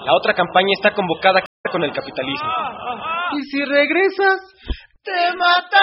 La otra campaña está convocada con el capitalismo. ¿Y si regresas? ¡Te mata!